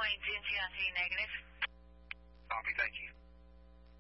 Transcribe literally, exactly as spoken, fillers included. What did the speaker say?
Plains, N T I C negative. Copy, thank you.